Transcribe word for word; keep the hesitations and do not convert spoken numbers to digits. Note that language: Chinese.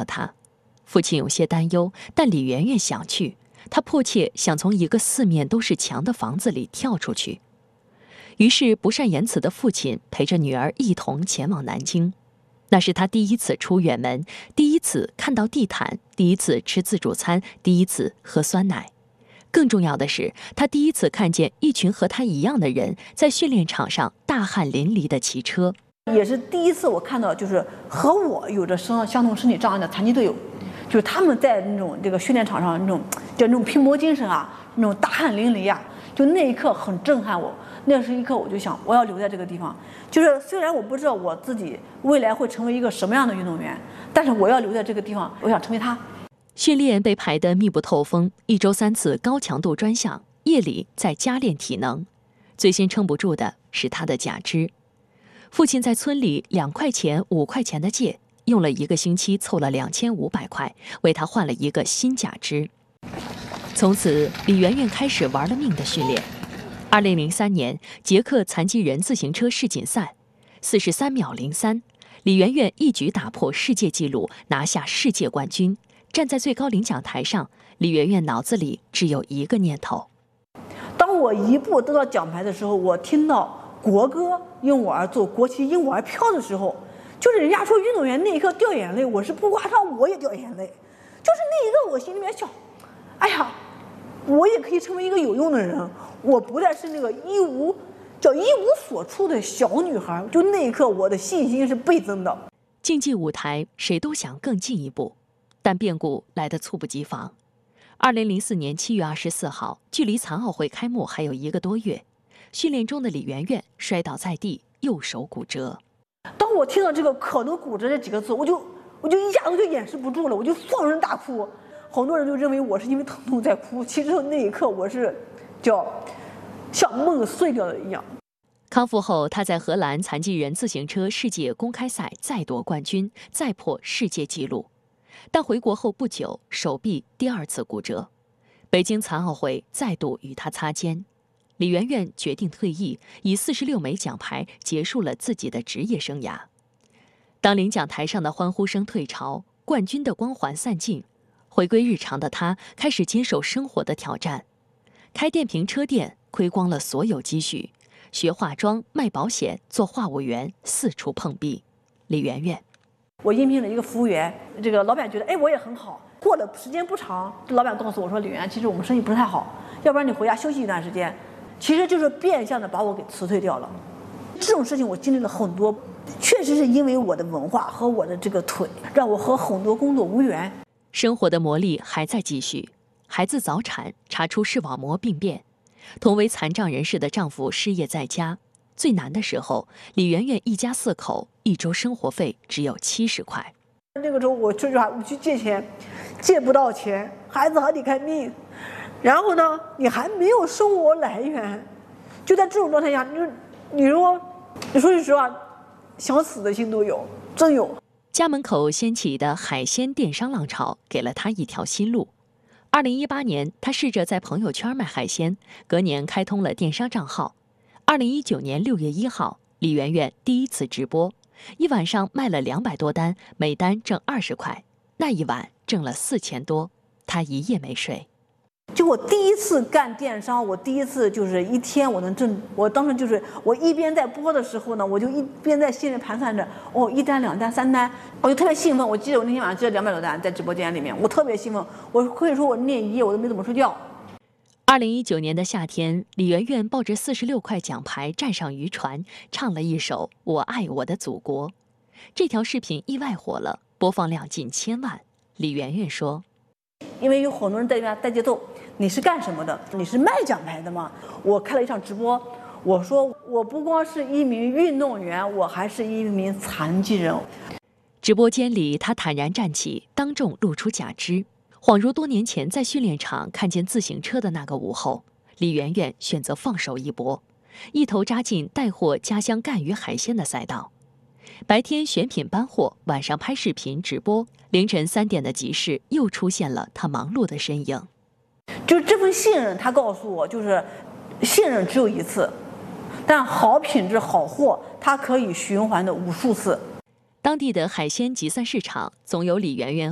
了他。父亲有些担忧，但李媛媛想去，她迫切想从一个四面都是墙的房子里跳出去。于是不善言辞的父亲陪着女儿一同前往南京。那是他第一次出远门，第一次看到地毯，第一次吃自助餐，第一次喝酸奶。更重要的是，他第一次看见一群和他一样的人在训练场上大汗淋漓地骑车。 也是第一次我看到，就是和我有着相相同身体障碍的残疾队友，就是他们在那种这个训练场上那种就那种拼搏精神啊，那种大汗淋漓啊，就那一刻很震撼我。那是一刻我就想，我要留在这个地方。就是虽然我不知道我自己未来会成为一个什么样的运动员，但是我要留在这个地方，我想成为他。 训练被排得密不透风，一周三次高强度专项，夜里再加练体能。最先撑不住的是他的假肢。父亲在村里两块钱、五块钱的借，用了一个星期凑了两千五百块，为他换了一个新假肢。从此，李媛媛开始玩了命的训练。二零零三年，捷克残疾人自行车世锦赛，四十三秒零三，李媛媛一举打破世界纪录，拿下世界冠军。站在最高领奖台上，李媛媛脑子里只有一个念头： 当我一步得到奖牌的时候，我听到国歌因我而奏，国旗因我而飘的时候，就是人家说运动员那一刻掉眼泪，我是不夸张，我也掉眼泪。就是那一刻，我心里面想，哎呀，我也可以成为一个有用的人。我不再是那个一无叫一无所处的小女孩，就那一刻我的信心是倍增的。 竞技舞台谁都想更进一步，但变故来得猝不及防。二零零四年七月二十四号，距离残奥会开幕还有一个多月，训练中的李媛媛摔倒在地，右手骨折。 当我听到这个可能骨折这几个字，我就我就一下子就掩饰不住了，我就放声大哭。好多人就认为我是因为疼痛在哭，其实那一刻我是叫像梦碎掉了一样。 康复后，他在荷兰残疾人自行车世界公开赛再夺冠军，再破世界纪录。但回国后不久，手臂第二次骨折。北京残奥会再度与他擦肩，李媛媛决定退役，以四十六枚奖牌结束了自己的职业生涯。当领奖台上的欢呼声退潮，冠军的光环散尽，回归日常的他开始接受生活的挑战，开电瓶车店，亏光了所有积蓄，学化妆、卖保险、做话务员，四处碰壁。李媛媛， 我应聘了一个服务员，这个老板觉得，哎，我也很好。过了时间不长，老板告诉我说，李媛，其实我们生意不是太好，要不然你回家休息一段时间。其实就是变相的把我给辞退掉了。这种事情我经历了很多，确实是因为我的文化和我的这个腿，让我和很多工作无缘。 生活的磨砺还在继续，孩子早产，查出视网膜病变，同为残障人士的丈夫失业在家。最难的时候，李媛媛一家四口一周生活费只有七十块。 那个时候我说句话，我去借钱，借不到钱，孩子还得看病，然后呢，你还没有生活来源，就在这种状态下，你说，你说，你说句实话，想死的心都有，真有。 家门口掀起的海鲜电商浪潮，给了他一条新路。二零一八年，他试着在朋友圈卖海鲜，隔年开通了电商账号。二零一九年六月一号，李媛媛第一次直播，一晚上卖了两百多单，每单挣二十块，那一晚挣了四千多，他一夜没睡。 就我第一次干电商，我第一次就是一天我能挣，我当时就是我一边在播的时候呢，我就一边在心里盘算着，哦，一单、两单、三单，我就特别兴奋。我记得我那天晚上接了两百多单在直播间里面，我特别兴奋，我可以说我那一夜我都没怎么睡觉。 二零一九年的夏天，李媛媛抱着四十六块奖牌站上渔船，唱了一首《我爱我的祖国》。这条视频意外火了，播放量近千万。李媛媛说：“ 因为有很多人在那带节奏，你是干什么的？你是卖奖牌的吗？我开了一场直播，我说我不光是一名运动员，我还是一名残疾人。” 直播间里，他坦然站起，当众露出假肢。恍如多年前在训练场看见自行车的那个午后，李媛媛选择放手一搏，一头扎进带货家乡赣鱼海鲜的赛道。白天选品搬货，晚上拍视频直播，凌晨三点的集市又出现了他忙碌的身影。 就是这份信任，他告诉我，就是信任只有一次，但好品质好货，它可以循环的无数次。 当地的海鲜集散市场总有李媛媛